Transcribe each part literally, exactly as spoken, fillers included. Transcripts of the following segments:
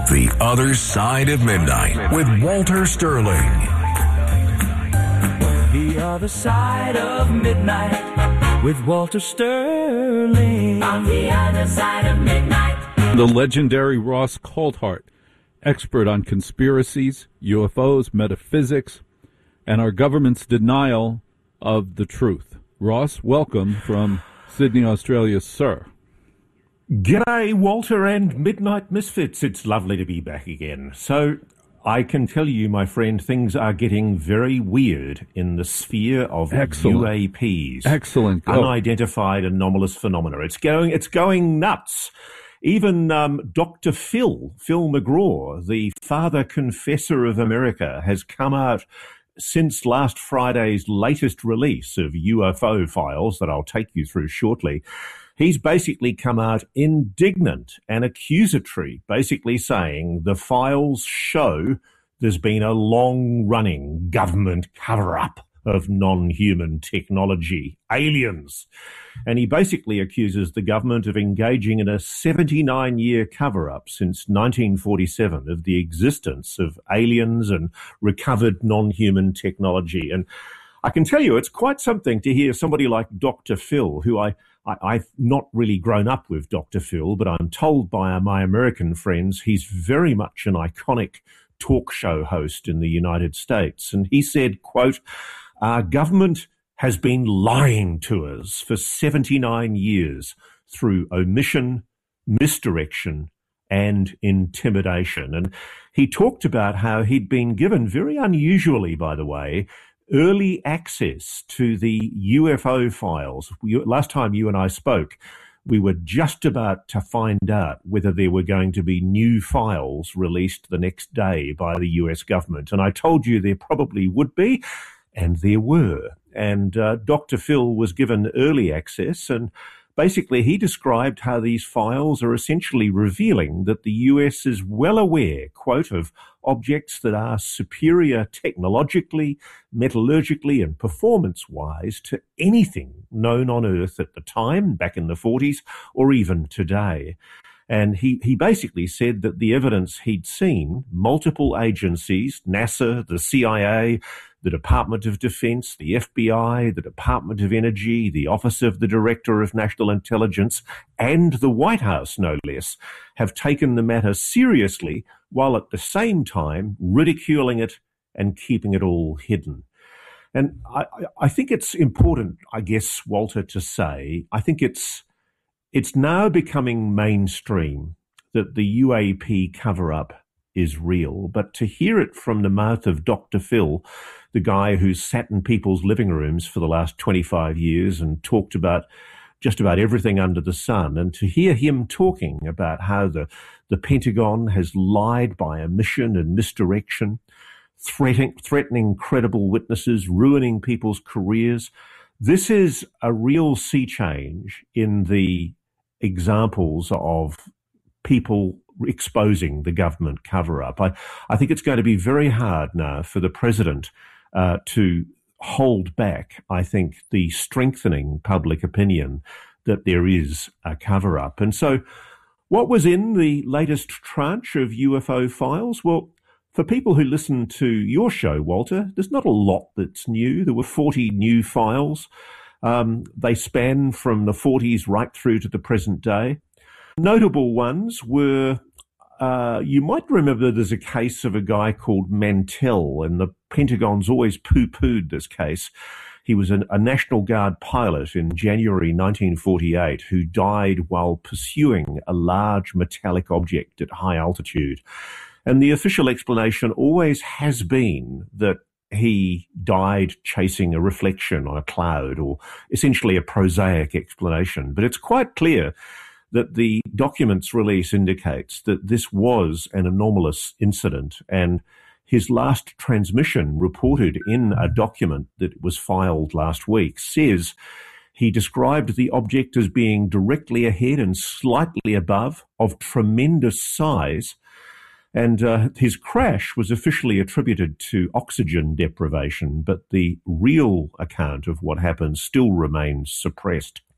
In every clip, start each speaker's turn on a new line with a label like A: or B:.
A: The Other Side of Midnight with Walter Sterling.
B: The Other Side of Midnight with Walter Sterling.
C: On the Other Side of Midnight.
D: The legendary Ross Coulthart, expert on conspiracies, U F Os, metaphysics, and our government's denial of the truth. Ross, welcome from Sydney, Australia, sir.
E: G'day, Walter and Midnight Misfits. It's lovely to be back again. So, I can tell you, my friend, things are getting very weird in the sphere of
D: Excellent.
E: U A Ps.
D: Excellent. Oh.
E: Unidentified anomalous phenomena. It's going, it's going nuts. Even um, Doctor Phil, Phil McGraw, the father confessor of America, has come out since last Friday's latest release of U F O files that I'll take you through shortly. He's basically come out indignant and accusatory, basically saying the files show there's been a long-running government cover-up of non-human technology, aliens. And he basically accuses the government of engaging in a seventy-nine year cover-up since nineteen forty-seven of the existence of aliens and recovered non-human technology. And I can tell you, it's quite something to hear somebody like Doctor Phil, who I, I, I've not really grown up with Doctor Phil, but I'm told by my American friends he's very much an iconic talk show host in the United States. And he said, quote, "Our government has been lying to us for seventy-nine years through omission, misdirection, and intimidation." And he talked about how he'd been given, very unusually, by the way, early access to the U F O files. We, last time you and I spoke, we were just about to find out whether there were going to be new files released the next day by the U S government. And I told you there probably would be, and there were. And uh, Doctor Phil was given early access, and basically he described how these files are essentially revealing that the U S is well aware, quote, of objects that are superior technologically, metallurgically, and performance-wise to anything known on Earth at the time, back in the forties, or even today. And he, he basically said that the evidence he'd seen, multiple agencies, NASA, the C I A, the Department of Defense, the F B I, the Department of Energy, the Office of the Director of National Intelligence, and the White House, no less, have taken the matter seriously while at the same time ridiculing it and keeping it all hidden. And I, I think it's important, I guess, Walter, to say, I think it's it's now becoming mainstream that the U A P cover-up is real, but to hear it from the mouth of Doctor Phil, the guy who's sat in people's living rooms for the last twenty-five years and talked about just about everything under the sun, and to hear him talking about how the, the Pentagon has lied by omission and misdirection, threatening, threatening credible witnesses, ruining people's careers, this is a real sea change in the examples of people exposing the government cover-up. I, I think it's going to be very hard now for the president uh, to hold back, I think, the strengthening public opinion that there is a cover-up. And so what was in the latest tranche of U F O files? Well, for people who listen to your show, Walter, there's not a lot that's new. There were forty new files. Um, they span from the forties right through to the present day. Notable ones were, uh, you might remember there's a case of a guy called Mantell, and the Pentagon's always poo-pooed this case. He was an, a National Guard pilot in January nineteen forty-eight who died while pursuing a large metallic object at high altitude. And the official explanation always has been that he died chasing a reflection on a cloud, or essentially a prosaic explanation. But it's quite clear that the documents release indicates that this was an anomalous incident, and his last transmission, reported in a document that was filed last week, says he described the object as being directly ahead and slightly above, of tremendous size, and uh, his crash was officially attributed to oxygen deprivation, but the real account of what happened still remains suppressed.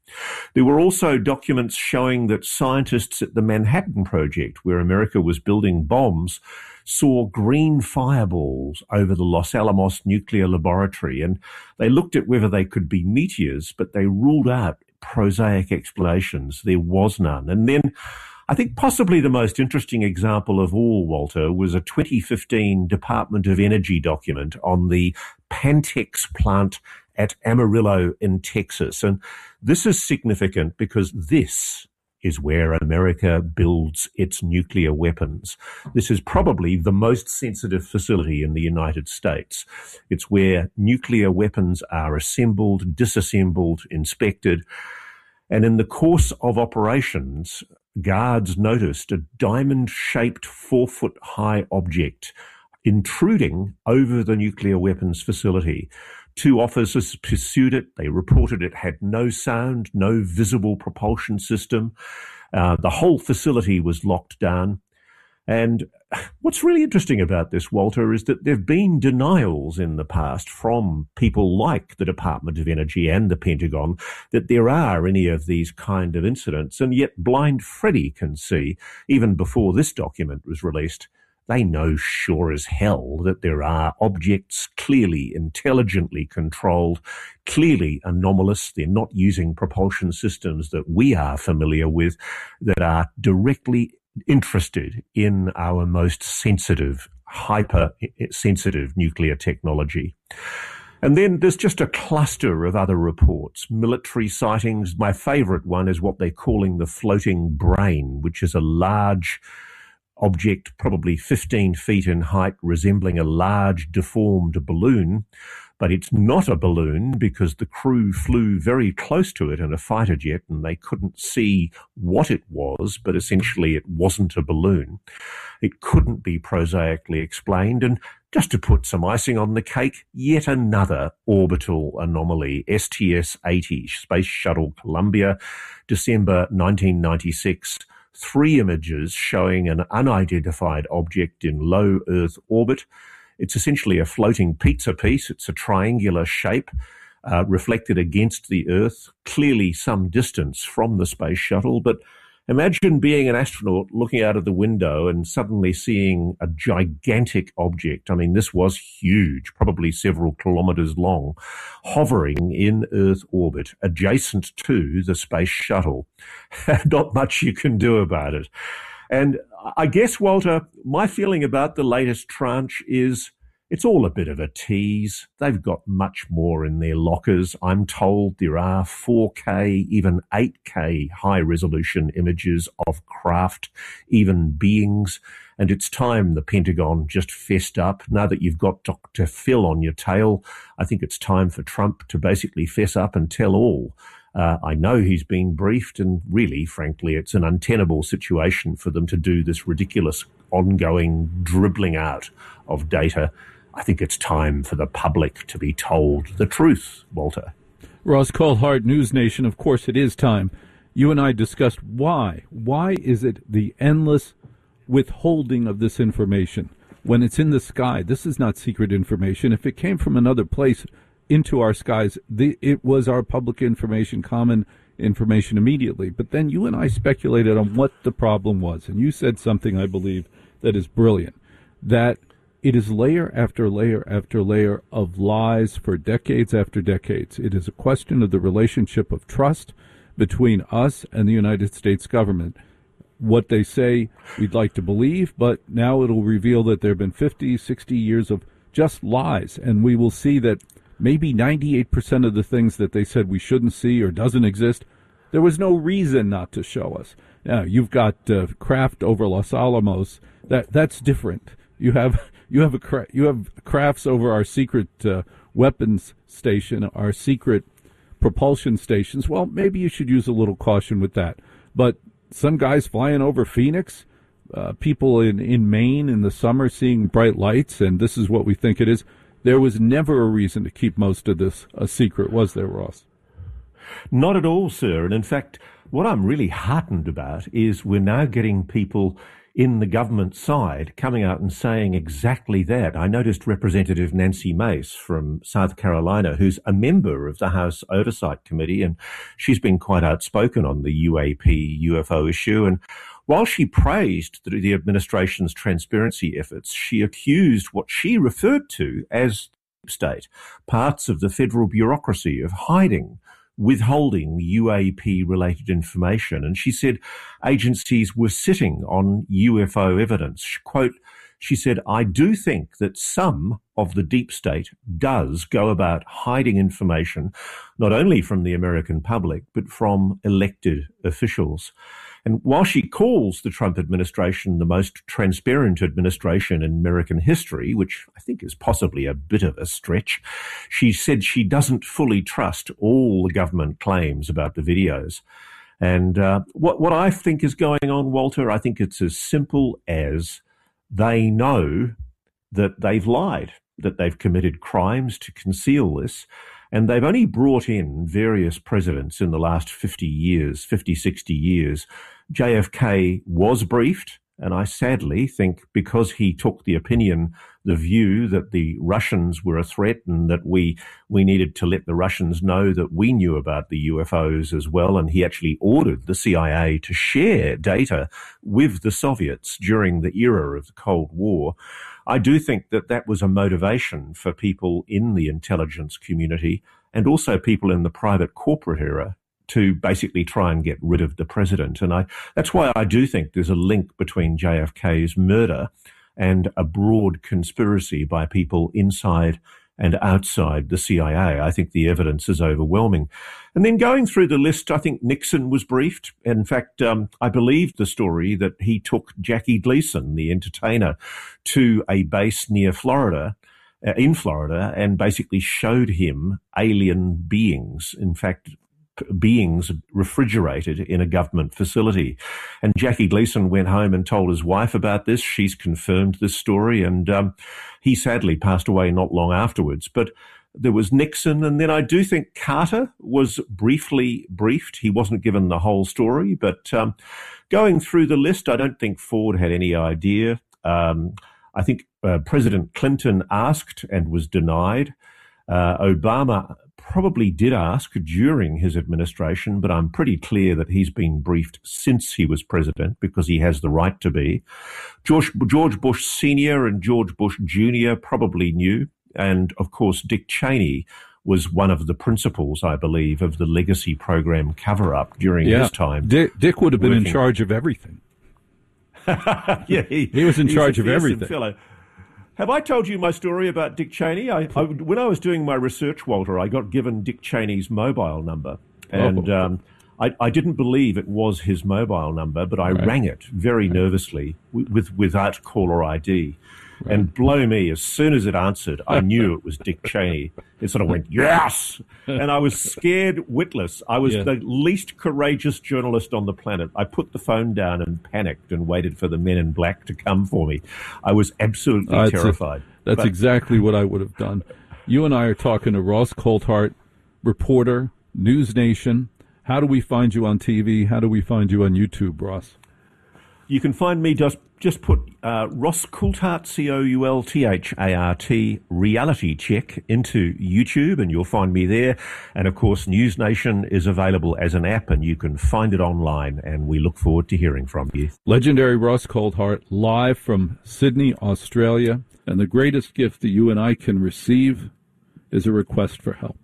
E: There were also documents showing that scientists at the Manhattan Project, where America was building bombs, saw green fireballs over the Los Alamos nuclear laboratory, and they looked at whether they could be meteors, but they ruled out prosaic explanations. There was none. And then I think possibly the most interesting example of all, Walter, was a twenty fifteen Department of Energy document on the Pantex plant at Amarillo in Texas. And this is significant because this is where America builds its nuclear weapons. This is probably the most sensitive facility in the United States. It's where nuclear weapons are assembled, disassembled, inspected. And in the course of operations, guards noticed a diamond-shaped four-foot-high object intruding over the nuclear weapons facility. Two officers pursued it. They reported it had no sound, no visible propulsion system. Uh, the whole facility was locked down. And what's really interesting about this, Walter, is that there have been denials in the past from people like the Department of Energy and the Pentagon that there are any of these kind of incidents. And yet Blind Freddy can see, even before this document was released, they know sure as hell that there are objects clearly intelligently controlled, clearly anomalous. They're not using propulsion systems that we are familiar with, that are directly interested in our most sensitive, hyper-sensitive nuclear technology. And then there's just a cluster of other reports, military sightings. My favorite one is what they're calling the floating brain, which is a large object, probably fifteen feet in height, resembling a large deformed balloon. But it's not a balloon because the crew flew very close to it in a fighter jet and they couldn't see what it was, but essentially it wasn't a balloon. It couldn't be prosaically explained. And just to put some icing on the cake, yet another orbital anomaly, S T S eighty, Space Shuttle Columbia, December nineteen ninety-six. Three images showing an unidentified object in low Earth orbit. It's essentially a floating pizza piece. It's a triangular shape uh, reflected against the Earth, clearly some distance from the space shuttle. But imagine being an astronaut looking out of the window and suddenly seeing a gigantic object. I mean, this was huge, probably several kilometers long, hovering in Earth orbit adjacent to the space shuttle. Not much you can do about it. And I guess, Walter, my feeling about the latest tranche is it's all a bit of a tease. They've got much more in their lockers. I'm told there are four K, even eight K high-resolution images of craft, even beings. And it's time the Pentagon just fessed up. Now that you've got Doctor Phil on your tail, I think it's time for Trump to basically fess up and tell all. Uh, I know he's been briefed, and really, frankly, it's an untenable situation for them to do this ridiculous ongoing dribbling out of data. I think it's time for the public to be told the truth, Walter.
D: Ross Coulthart, News Nation, of course it is time. You and I discussed why. Why is it the endless withholding of this information when it's in the sky? This is not secret information. If it came from another place into our skies, the, it was our public information, common information immediately. But then you and I speculated on what the problem was, and you said something, I believe, that is brilliant, that it is layer after layer after layer of lies for decades after decades. It is a question of the relationship of trust between us and the United States government. What they say we'd like to believe, but now it'll reveal that there have been fifty, sixty years of just lies, and we will see that maybe ninety-eight percent of the things that they said we shouldn't see or doesn't exist, there was no reason not to show us. Now, you've got uh, craft over Los Alamos. That that's different. You have you have a cra- you have crafts over our secret uh, weapons station, our secret propulsion stations. Well, maybe you should use a little caution with that. But some guys flying over Phoenix, uh, people in, in Maine in the summer seeing bright lights, and this is what we think it is. There was never a reason to keep most of this a secret, was there, Ross?
E: Not at all, sir. And in fact, what I'm really heartened about is we're now getting people in the government side coming out and saying exactly that. I noticed Representative Nancy Mace from South Carolina, who's a member of the House Oversight Committee, and she's been quite outspoken on the U A P U F O issue. And while she praised the, the administration's transparency efforts, she accused what she referred to as deep state, parts of the federal bureaucracy, of hiding, withholding U A P-related information. And she said agencies were sitting on U F O evidence. Quote, she said, I do think that some of the deep state does go about hiding information, not only from the American public, but from elected officials. And while she calls the Trump administration the most transparent administration in American history, which I think is possibly a bit of a stretch, she said she doesn't fully trust all the government claims about the videos. And uh, what, what I think is going on, Walter, I think it's as simple as they know that they've lied, that they've committed crimes to conceal this. And they've only brought in various presidents in the last fifty years, fifty, sixty years. J F K was briefed, and I sadly think because he took the opinion, the view that the Russians were a threat and that we we needed to let the Russians know that we knew about the U F Os as well, and he actually ordered the C I A to share data with the Soviets during the era of the Cold War. I do think that that was a motivation for people in the intelligence community and also people in the private corporate era to basically try and get rid of the president. And I, that's why I do think there's a link between J F K's murder and a broad conspiracy by people inside and outside the C I A. I think the evidence is overwhelming. And then going through the list, I think Nixon was briefed. In fact, um, I believed the story that he took Jackie Gleason, the entertainer, to a base near Florida, uh, in Florida, and basically showed him alien beings. In fact, beings refrigerated in a government facility. And Jackie Gleason went home and told his wife about this. She's confirmed this story, and um, he sadly passed away not long afterwards. But there was Nixon, and then I do think Carter was briefly briefed. He wasn't given the whole story, but um, going through the list, I don't think Ford had any idea. Um, I think uh, President Clinton asked and was denied. Uh, Obama probably did ask during his administration, but I'm pretty clear that he's been briefed since he was president because he has the right to be. George, George Bush Senior and George Bush Junior probably knew. And, of course, Dick Cheney was one of the principals, I believe, of the legacy program cover-up during
D: yeah.
E: his time.
D: Dick, Dick would have been
E: working.
D: in charge of everything.
E: yeah, he,
D: he was in charge of everything.
E: Fellow. Have I told you my story about Dick Cheney? I, I, when I was doing my research, Walter, I got given Dick Cheney's mobile number. And
D: oh.
E: um, I, I didn't believe it was his mobile number, but I
D: right.
E: rang it very nervously with, without caller I D. Right. And blow me, as soon as it answered, I knew it was Dick Cheney. It sort of went, yes! And I was scared witless. I was yeah. the least courageous journalist on the planet. I put the phone down and panicked and waited for the men in black to come for me. I was absolutely uh, terrified.
D: A, that's but, exactly what I would have done. You and I are talking to Ross Coulthart, reporter, News Nation. How do we find you on T V? How do we find you on YouTube, Ross?
E: You can find me, just just put uh, Ross Coulthart, C O U L T H A R T, Reality Check into YouTube, and you'll find me there. And, of course, News Nation is available as an app, and you can find it online, and we look forward to hearing from you.
D: Legendary Ross Coulthart, live from Sydney, Australia. And the greatest gift that you and I can receive is a request for help.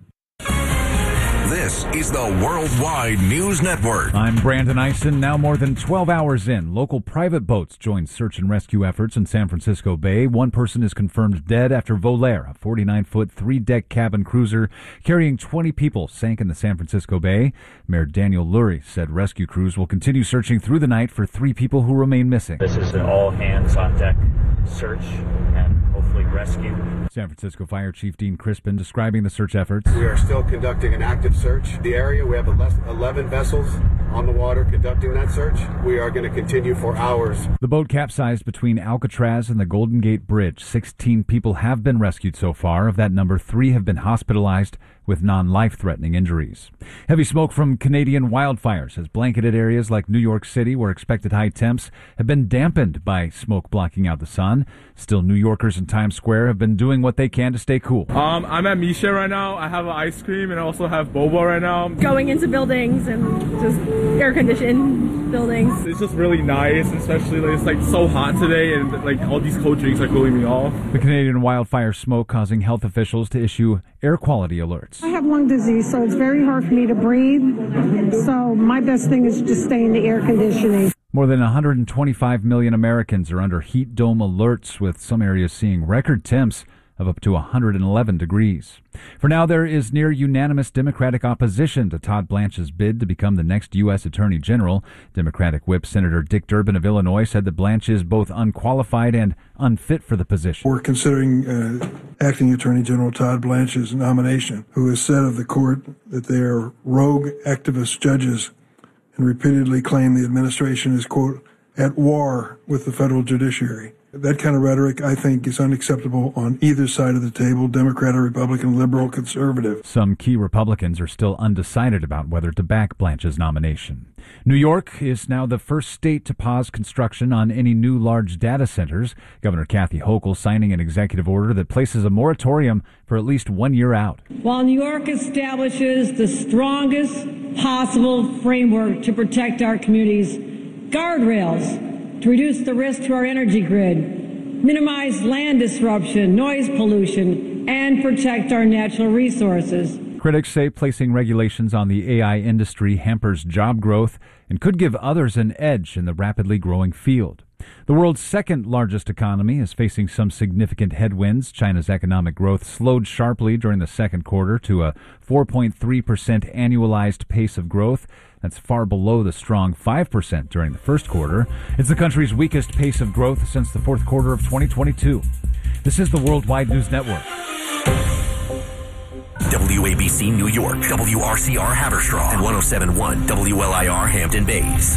A: This is the Worldwide News Network.
F: I'm Brandon Eisen. Now more than twelve hours in, local private boats joined search and rescue efforts in San Francisco Bay. One person is confirmed dead after Volair, a forty-nine foot, three-deck cabin cruiser carrying twenty people, sank in the San Francisco Bay. Mayor Daniel Lurie said rescue crews will continue searching through the night for three people who remain missing.
G: This is an all-hands-on-deck search and hopefully rescue.
F: San Francisco Fire Chief Dean Crispin describing the search efforts.
H: We are still conducting an active search. The area, we have eleven vessels on the water conducting that search. We are going to continue for hours.
F: The boat capsized between Alcatraz and the Golden Gate Bridge. sixteen people have been rescued so far. Of that number, three have been hospitalized. with non-life-threatening injuries. Heavy smoke from Canadian wildfires has blanketed areas like New York City, where expected high temps have been dampened by smoke blocking out the sun. Still, New Yorkers in Times Square have been doing what they can to stay cool.
I: Um, I'm at Misha right now. I have an ice cream and I also have boba right now.
J: Going into buildings and just air-conditioned buildings.
I: It's just really nice, especially like, it's like so hot today, and like all these cold drinks are cooling me off.
F: The Canadian wildfire smoke causing health officials to issue air quality alerts.
K: I have lung disease, so it's very hard for me to breathe. So my best thing is just stay in the air conditioning.
F: More than one hundred twenty-five million Americans are under heat dome alerts, with some areas seeing record temps of up to one hundred eleven degrees. For now, there is near unanimous Democratic opposition to Todd Blanche's bid to become the next U S Attorney General. Democratic Whip Senator Dick Durbin of Illinois said that Blanche is both unqualified and unfit for the position.
L: We're considering uh, Acting Attorney General Todd Blanche's nomination, who has said of the court that they are rogue activist judges and repeatedly claim the administration is, quote, at war with the federal judiciary. That kind of rhetoric, I think, is unacceptable on either side of the table, Democrat or Republican, liberal, conservative.
F: Some key Republicans are still undecided about whether to back Blanche's nomination. New York is now the first state to pause construction on any new large data centers. Governor Kathy Hochul signing an executive order that places a moratorium for at least one year out.
M: While New York establishes the strongest possible framework to protect our communities, guardrails to reduce the risk to our energy grid, minimize land disruption, noise pollution, and protect our natural resources.
F: Critics say placing regulations on the A I industry hampers job growth and could give others an edge in the rapidly growing field. The world's second largest economy is facing some significant headwinds. China's economic growth slowed sharply during the second quarter to a four point three percent annualized pace of growth. That's far below the strong five percent during the first quarter. It's the country's weakest pace of growth since the fourth quarter of twenty twenty-two. This is the Worldwide News Network.
N: W A B C New York, W R C R Haverstraw, and one oh seven point one W L I R Hampton Bays.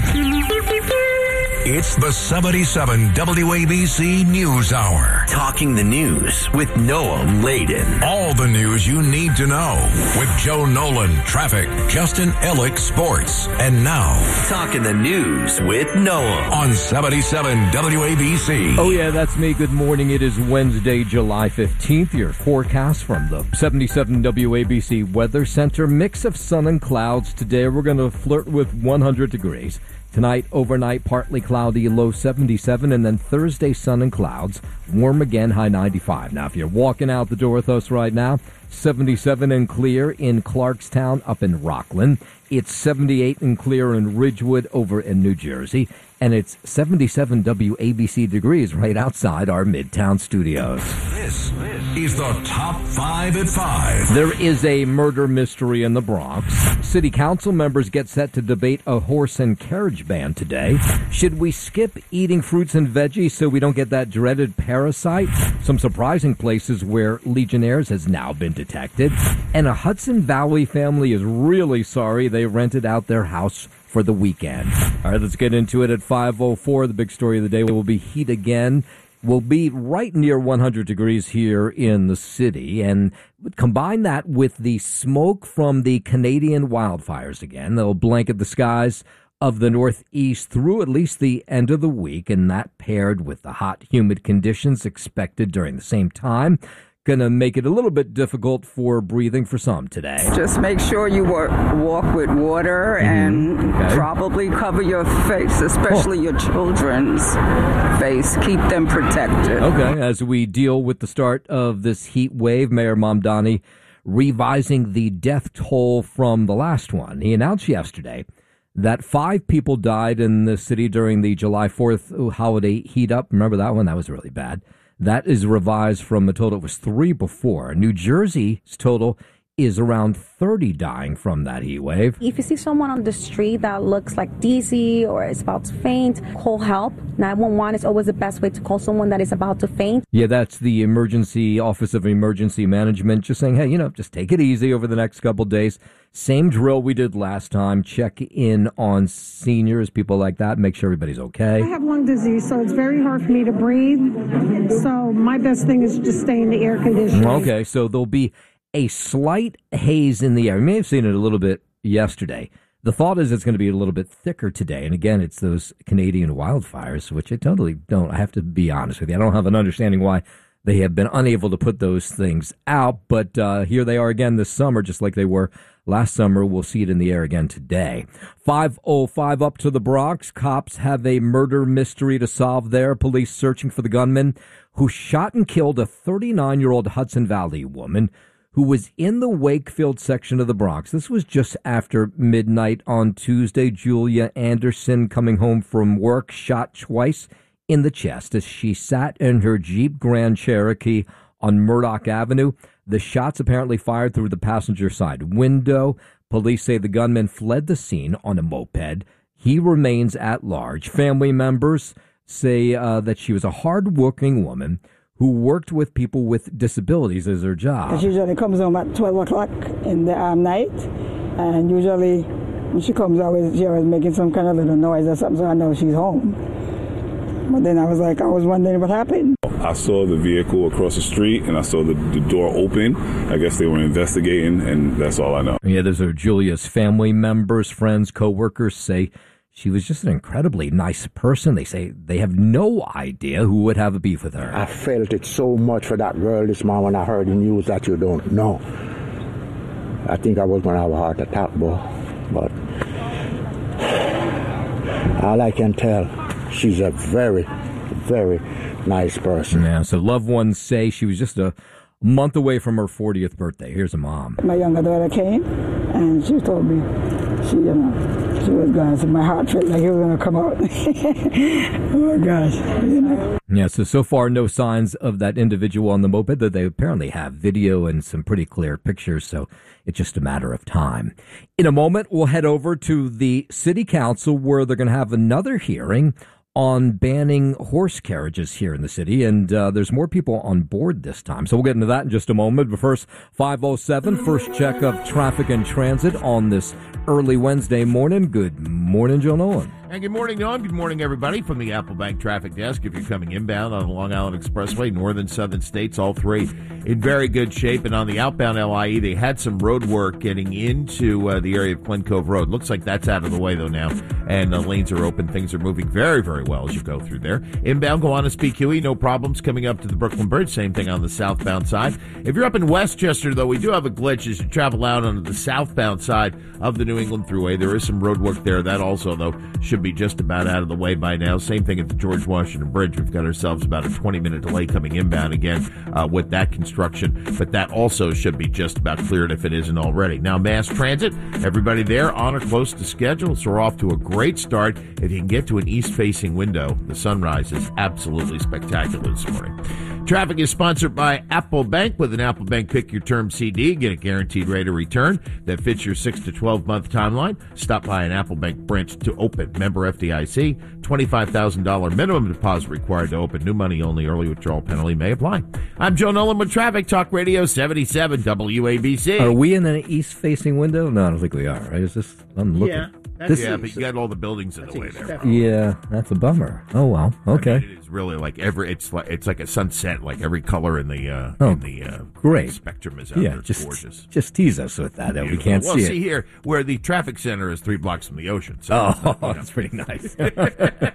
A: It's the seventy-seven W A B C News Hour.
N: Talking the news with Noam Laden.
A: All the news you need to know with Joe Nolan, traffic, Justin Ellick, sports. And now,
N: Talking the news with Noam
A: on seventy-seven W A B C.
O: Oh yeah, that's me. Good morning. It is Wednesday, July fifteenth. Your forecast from the seventy-seven W A B C Weather Center. Mix of sun and clouds. Today we're going to flirt with one hundred degrees. Tonight, overnight, partly cloudy, low seventy-seven, and then Thursday, sun and clouds, warm again, high ninety-five. Now, if you're walking out the door with us right now, seventy-seven and clear in Clarkstown up in Rockland. It's seventy-eight and clear in Ridgewood over in New Jersey. And it's seventy-seven W A B C degrees right outside our Midtown studios.
A: This is the Top five at five.
O: There is a murder mystery in the Bronx. City council members get set to debate a horse and carriage ban today. Should we skip eating fruits and veggies so we don't get that dreaded parasite? Some surprising places where Legionnaires has now been detected. And a Hudson Valley family is really sorry they rented out their house for the weekend. All right, let's get into it at five oh four. The big story of the day will be heat again. We'll be right near one hundred degrees here in the city, and combine that with the smoke from the Canadian wildfires again. They'll blanket the skies of the Northeast through at least the end of the week, and that paired with the hot, humid conditions expected during the same time, going to make it a little bit difficult for breathing for some today.
P: Just make sure you walk, walk with water and
O: mm-hmm. okay.
P: probably cover your face, especially oh. your children's face. Keep them protected.
O: Okay, as we deal with the start of this heat wave, Mayor Mamdani revising the death toll from the last one. He announced yesterday that five people died in the city during the July fourth holiday heat up. Remember that one? That was really bad. That is revised from a total, it was three before. New Jersey's total is around thirty dying from that heat wave.
Q: If you see someone on the street that looks like dizzy or is about to faint, call help. nine one one is always the best way to call someone that is about to faint.
O: Yeah, that's the Emergency Office of Emergency Management just saying, hey, you know, just take it easy over the next couple days. Same drill we did last time. Check in on seniors, people like that. Make sure everybody's okay.
K: I have lung disease, so it's very hard for me to breathe. So my best thing is just stay in the air conditioning.
O: Okay, so there'll be a slight haze in the air. You may have seen it a little bit yesterday. The thought is it's going to be a little bit thicker today. And again, it's those Canadian wildfires, which I totally don't. I have to be honest with you. I don't have an understanding why they have been unable to put those things out. But uh, here they are again this summer, just like they were last summer. We'll see it in the air again today. five oh five up to the Bronx. Cops have a murder mystery to solve there. Police searching for the gunman who shot and killed a thirty-nine-year-old Hudson Valley woman who was in the Wakefield section of the Bronx. This was just after midnight on Tuesday. Julia Anderson, coming home from work, shot twice in the chest as she sat in her Jeep Grand Cherokee on Murdoch Avenue. The shots apparently fired through the passenger side window. Police say the gunman fled the scene on a moped. He remains at large. Family members say uh, that she was a hard-working woman who worked with people with disabilities as her job.
R: She usually comes home at twelve o'clock in the um, night, and usually when she comes, always she always making some kind of little noise or something, so I know she's home. But then I was like, I was wondering what happened.
S: I saw the vehicle across the street, and I saw the, the door open. I guess they were investigating, and that's all I know.
O: Yeah, those are Julia's family members, friends, co-workers say she was just an incredibly nice person. They say they have no idea who would have a beef with her.
T: I felt it so much for that girl this morning when I heard the news that you don't know. I think I was going to have a heart attack, boy. But all I can tell, she's a very, very nice person.
O: Yeah, so loved ones say she was just a month away from her fortieth birthday. Here's a mom.
R: My younger daughter came, and she told me, she, you know, she was going to, my heart felt like it was going to come out. Oh, gosh, you know.
O: Yeah, so, so far, no signs of that individual on the moped, though they apparently have video and some pretty clear pictures, so it's just a matter of time. In a moment, we'll head over to the city council where they're going to have another hearing on banning horse carriages here in the city, and uh, there's more people on board this time. So we'll get into that in just a moment. But first, five oh seven, first check of traffic and transit on this early Wednesday morning. Good morning, Joe Nolan.
U: And good morning, Noam. Good morning, everybody, from the Apple Bank Traffic Desk. If you're coming inbound on the Long Island Expressway, northern, southern states, all three in very good shape. And on the outbound L I E, they had some road work getting into uh, the area of Glen Cove Road. Looks like that's out of the way, though, now. And the uh, lanes are open. Things are moving very, very well as you go through there. Inbound, Gowanus P Q E, no problems coming up to the Brooklyn Bridge. Same thing on the southbound side. If you're up in Westchester, though, we do have a glitch as you travel out on the southbound side of the New England Thruway. There is some road work there. That also, though, should be just about out of the way by now. Same thing at the George Washington Bridge. We've got ourselves about a twenty-minute delay coming inbound again uh, with that construction, but that also should be just about cleared if it isn't already. Now, mass transit, everybody there on or close to schedule, so we're off to a great start. If you can get to an east-facing window, the sunrise is absolutely spectacular this morning. Traffic is sponsored by Apple Bank. With an Apple Bank Pick Your Term C D, get a guaranteed rate of return that fits your six to twelve month timeline. Stop by an Apple Bank branch to open. Member F D I C, twenty-five thousand dollars minimum deposit required to open. New money only. Early withdrawal penalty may apply. I'm Joe Nolan with Traffic Talk Radio seventy-seven W A B C.
O: Are we in an east-facing window? No, I don't think we are. Right? Is this? I'm looking.
U: Yeah.
O: This
U: yeah,
O: is,
U: but you got all the buildings in the way there.
O: Yeah, that's a bummer. Oh well, okay.
U: I mean, it is really like every. It's like it's like a sunset. Like every color in the uh,
O: oh,
U: in the uh,
O: great
U: spectrum is out
O: yeah,
U: there. It's
O: just,
U: gorgeous.
O: Just tease us with that. That we can't
U: well,
O: see
U: see
O: it.
U: here where the traffic center is three blocks from the ocean. So,
O: oh,
U: you know.
O: that's pretty nice.